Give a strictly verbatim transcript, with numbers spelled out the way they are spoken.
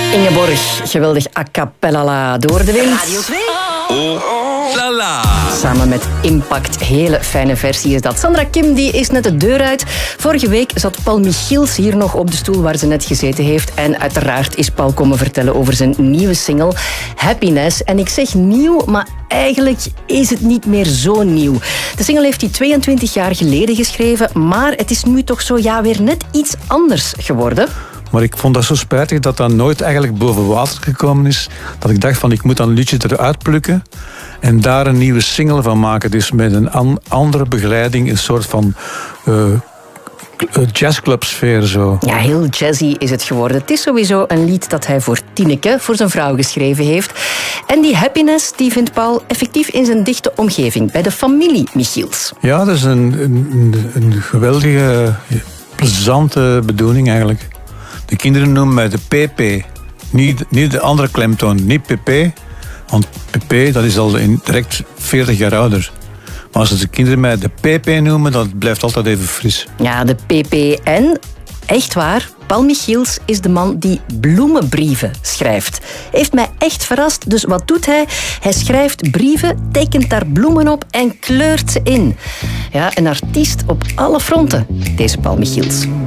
Ingeborg, geweldig a cappella door de wind. Radio twee. Oh, la la. Samen met Impact. Hele fijne versie is dat. Sandra Kim die is net de deur uit. Vorige week zat Paul Michiels hier nog op de stoel waar ze net gezeten heeft. En uiteraard is Paul komen vertellen over zijn nieuwe single Happiness. En ik zeg nieuw, maar eigenlijk is het niet meer zo nieuw. De single heeft hij tweeëntwintig jaar geleden geschreven, maar het is nu toch zo ja weer net iets anders geworden. Maar ik vond dat zo spijtig dat dat nooit eigenlijk boven water gekomen is. Dat ik dacht van ik moet dan een liedje eruit plukken en daar een nieuwe single van maken. Dus met een an- andere begeleiding, een soort van uh, jazzclub sfeer zo. Ja, heel jazzy is het geworden. Het is sowieso een lied dat hij voor Tineke, voor zijn vrouw, geschreven heeft. En die happiness die vindt Paul effectief in zijn dichte omgeving, bij de familie Michiels. Ja, dat is een, een, een geweldige, plezante bedoeling eigenlijk. De kinderen noemen mij de P P. Niet, niet de andere klemtoon, niet P P. Want P P, dat is al in direct veertig jaar ouder. Maar als de kinderen mij de P P noemen, dan blijft altijd even fris. Ja, de P P N. Echt waar, Paul Michiels is de man die bloemenbrieven schrijft. Heeft mij echt verrast, dus wat doet hij? Hij schrijft brieven, tekent daar bloemen op en kleurt ze in. Ja, een artiest op alle fronten, deze Paul Michiels.